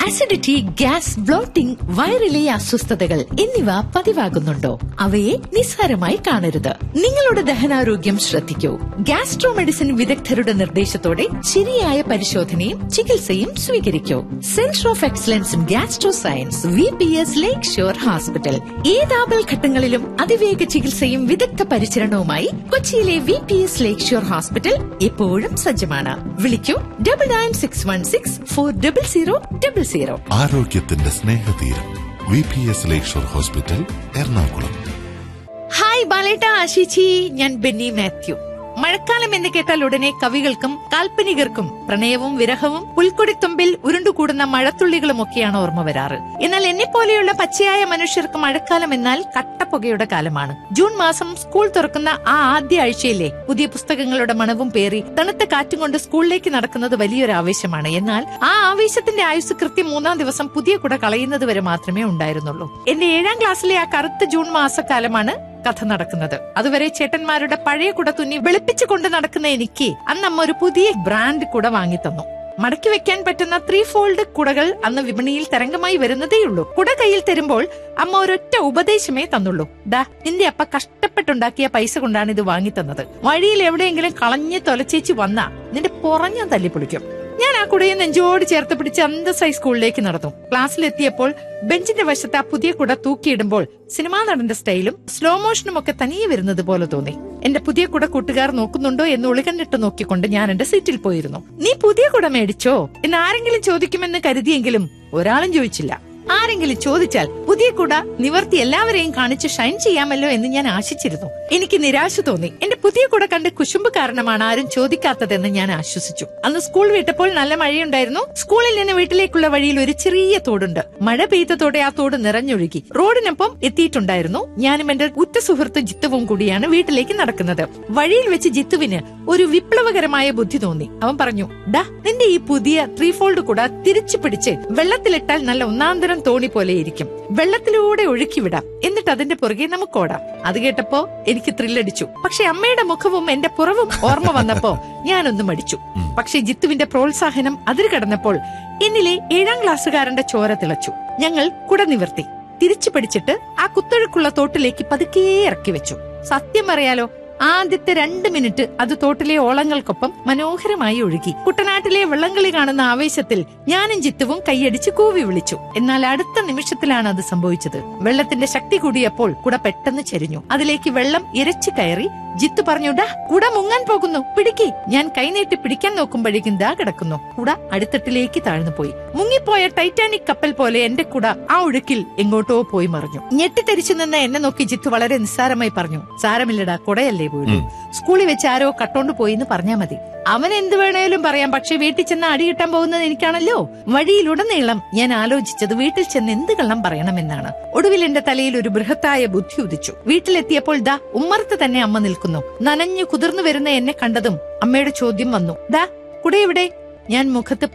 Acidity, gas, blotting, വയറിലെ അസ്വസ്ഥതകൾ എന്നിവ പതിവാകുന്നുണ്ടോ? അവയെ നിസ്സാരമായി കാണരുത്. നിങ്ങളുടെ ദഹനാരോഗ്യം ശ്രദ്ധിക്കൂ. ഗ്യാസ്ട്രോ മെഡിസിൻ വിദഗ്ധരുടെ നിർദ്ദേശത്തോടെ ശരിയായ പരിശോധനയും ചികിത്സയും സ്വീകരിക്കൂ. Centre of excellence in gastro science, VPS lake shore hospital. ഏത് ആപൽഘട്ടങ്ങളിലും അതിവേഗ ചികിത്സയും വിദഗ്ധ പരിചരണവുമായി കൊച്ചിയിലെ VPS ലേക്ക് ഷോർ ഹോസ്പിറ്റൽ എപ്പോഴും സജ്ജമാണ്. വിളിക്കൂ 9961640000. ആരോഗ്യത്തിന്റെ സ്നേഹതീരം VPS ലേക്ക് ഷോർ ഹോസ്പിറ്റൽ, എറണാകുളം. ഹായ് ബാലേട്ട, ആശിച്ചി, ഞാൻ ബെന്നി മാത്യു. മഴക്കാലം എന്ന് കേട്ടാൽ ഉടനെ കവികൾക്കും കാൽപ്പനികർക്കും പ്രണയവും വിരഹവും പുൽക്കൊടിത്തുമ്പിൽ ഉരുണ്ടുകൂടുന്ന മഴത്തുള്ളികളുമൊക്കെയാണ് ഓർമ്മ വരാറ്. എന്നാൽ എന്നെ പോലെയുള്ള പച്ചയായ മനുഷ്യർക്ക് മഴക്കാലം എന്നാൽ കട്ടപ്പുകയുടെ കാലമാണ്. ജൂൺ മാസം സ്കൂൾ തുറക്കുന്ന ആ ആദ്യ ആഴ്ചയിലെ പുതിയ പുസ്തകങ്ങളുടെ മണവും പേറി തണുത്ത കാറ്റും കൊണ്ട് സ്കൂളിലേക്ക് നടക്കുന്നത് വലിയൊരു ആവേശമാണ്. എന്നാൽ ആ ആവേശത്തിന്റെ ആയുസ് കൃത്യം 3-ാം ദിവസം പുതിയ കുട കളയുന്നത് വരെ മാത്രമേ ഉണ്ടായിരുന്നുള്ളൂ. എന്റെ 7-ാം ക്ലാസ്സിലെ ആ കറുത്ത ജൂൺ മാസക്കാലമാണ് കഥ നടക്കുന്നത്. അതുവരെ ചേട്ടന്മാരുടെ പഴയ കുട തുന്നി വെളുപ്പിച്ചു കൊണ്ട് നടക്കുന്ന എനിക്ക് അന്നമ്മ ഒരു പുതിയ ബ്രാൻഡ് കുട വാങ്ങി തന്നു. മടക്കി വെക്കാൻ പറ്റുന്ന 3 ഫോൾഡ് കുടകൾ അന്ന് വിപണിയിൽ തരംഗമായി വരുന്നതേയുള്ളൂ. കുട കയ്യിൽ തരുമ്പോൾ അമ്മ ഒരൊറ്റ ഉപദേശമേ തന്നുള്ളൂ. ദാ, നിന്റെ അപ്പ കഷ്ടപ്പെട്ടുണ്ടാക്കിയ പൈസ കൊണ്ടാണ് ഇത് വാങ്ങി തന്നത്. വഴിയിൽ എവിടെയെങ്കിലും കളഞ്ഞ് തൊലച്ചേച്ച് വന്നാ നിന്റെ പുറഞ്ഞ തല്ലിപ്പൊളിക്കും. ഞാൻ ആ കുടയെ നെഞ്ചോട് ചേർത്ത് പിടിച്ച് അന്തസ്സായി സ്കൂളിലേക്ക് നടന്നു. ക്ലാസ്സിലെത്തിയപ്പോൾ ബെഞ്ചിന്റെ വശത്ത് ആ പുതിയ കുട തൂക്കിയിടുമ്പോൾ സിനിമാ നടന്റെ സ്റ്റൈലും സ്ലോ മോഷനും ഒക്കെ തനിയെ വരുന്നത് പോലെ തോന്നി. എന്റെ പുതിയ കുട കൂട്ടുകാർ നോക്കുന്നുണ്ടോ എന്ന് ഒളികണ്ണിട്ട് നോക്കിക്കൊണ്ട് ഞാൻ എന്റെ സീറ്റിൽ പോയിരുന്നു. നീ പുതിയ കുട മേടിച്ചോ എന്ന് ആരെങ്കിലും ചോദിക്കുമെന്ന് കരുതിയെങ്കിലും ഒരാളും ചോദിച്ചില്ല. ആരെങ്കിലും ചോദിച്ചാൽ പുതിയ കുട നിവർത്തി എല്ലാവരെയും കാണിച്ച് ഷൈൻ ചെയ്യാമല്ലോ എന്ന് ഞാൻ ആശിച്ചിരുന്നു. എനിക്ക് നിരാശ തോന്നി. എന്റെ പുതിയ കുട കണ്ട് കുശുമ്പ് കാരണമാണ് ആരും ചോദിക്കാത്തതെന്ന് ഞാൻ ആശ്വസിച്ചു. അന്ന് സ്കൂൾ വിട്ടപ്പോൾ നല്ല മഴയുണ്ടായിരുന്നു. സ്കൂളിൽ നിന്ന് വീട്ടിലേക്കുള്ള വഴിയിൽ ഒരു ചെറിയ തോടുണ്ട്. മഴ പെയ്തതോടെ ആ തോട് നിറഞ്ഞൊഴുകി റോഡിനൊപ്പം എത്തിയിട്ടുണ്ടായിരുന്നു. ഞാനും എന്റെ ഉറ്റ സുഹൃത്ത് ജിത്തുവും കൂടിയാണ് വീട്ടിലേക്ക് നടക്കുന്നത്. വഴിയിൽ വെച്ച് ജിത്തുവിന് ഒരു വിപ്ലവകരമായ ബുദ്ധി തോന്നി. അവൻ പറഞ്ഞു, ഡാ, നിന്റെ ഈ പുതിയ 3 ഫോൾഡ് കുട തിരിച്ചു പിടിച്ച് വെള്ളത്തിലിട്ടാൽ നല്ല ഒന്നാന്തരം തോണി പോലെ ഇരിക്കും. വെള്ളത്തിലൂടെ ഒഴുക്കിവിടാം, എന്നിട്ട് അതിന്റെ പുറകെ നമുക്ക് ഓടാം. അത് കേട്ടപ്പോ എനിക്ക് ത്രില്ലടിച്ചു. പക്ഷെ അമ്മയുടെ മുഖവും എന്റെ പുറവും ഓർമ്മ വന്നപ്പോ ഞാനൊന്നും മടിച്ചു. പക്ഷെ ജിത്തുവിന്റെ പ്രോത്സാഹനം അതിര് കടന്നപ്പോൾ എന്നിലെ 7-ാം ക്ലാസ്സുകാരന്റെ ചോര തിളച്ചു. ഞങ്ങൾ കുട നിവർത്തി തിരിച്ചു പിടിച്ചിട്ട് ആ കുത്തൊഴുക്കുള്ള തോട്ടിലേക്ക് പതുക്കെ ഇറക്കി വെച്ചു. സത്യം പറയാലോ, ആദ്യത്തെ 2 മിനിറ്റ് അത് തോട്ടിലെ ഓളങ്ങൾക്കൊപ്പം മനോഹരമായി ഒഴുകി. കുട്ടനാട്ടിലെ വള്ളംകളി കാണുന്ന ആവേശത്തിൽ ഞാനും ജിത്തുവും കൈയടിച്ച് കൂവി വിളിച്ചു. എന്നാൽ അടുത്ത നിമിഷത്തിലാണ് അത് സംഭവിച്ചത്. വെള്ളത്തിന്റെ ശക്തി കൂടിയപ്പോൾ കുട പെട്ടെന്ന് ചെരിഞ്ഞു. അതിലേക്ക് വെള്ളം ഇരച്ചു കയറി. ജിത്തു പറഞ്ഞു, ഡാ, കുട മുങ്ങാൻ പോകുന്നു, പിടിക്ക്. ഞാൻ കൈനീട്ടി പിടിക്കാൻ നോക്കുമ്പോഴേക്കും ദാ കിടക്കുന്നു. കുട അടിത്തട്ടിലേക്ക് താഴ്ന്നു പോയി. മുങ്ങിപ്പോയ ടൈറ്റാനിക് കപ്പൽ പോലെ എന്റെ കുട ആ ഒഴുക്കിൽ എങ്ങോട്ടോ പോയി മറിഞ്ഞു. ഞെട്ടിത്തെരിച്ചു നിന്ന് എന്നെ നോക്കി ജിത്തു വളരെ നിസ്സാരമായി പറഞ്ഞു, സാരമില്ലടാ, കുടയല്ലേ പോയി. സ്കൂളിൽ വെച്ച് ആരോ കട്ടോണ്ട് പോയിന്ന് പറഞ്ഞാ മതി. അവൻ എന്ത് വേണേലും പറയാം, പക്ഷെ വീട്ടിൽ ചെന്ന് അടി കിട്ടാൻ പോകുന്നത് എനിക്കാണല്ലോ. വഴിയിലുടനീളം ഞാൻ ആലോചിച്ചത് വീട്ടിൽ ചെന്ന് എന്ത് കള്ളം പറയണമെന്നാണ്. ഒടുവിൽ എന്റെ തലയിൽ ഒരു ബൃഹത്തായ ബുദ്ധി ഉദിച്ചു. വീട്ടിലെത്തിയപ്പോൾ ദാ ഉമ്മറത്ത് തന്നെ അമ്മ നിൽക്കുന്നു. നനഞ്ഞു കുതിർന്നു വരുന്ന എന്നെ കണ്ടതും അമ്മയുടെ ചോദ്യം വന്നു, ദാ, കുട എവിടെ? ഞാൻ മുഖത്ത്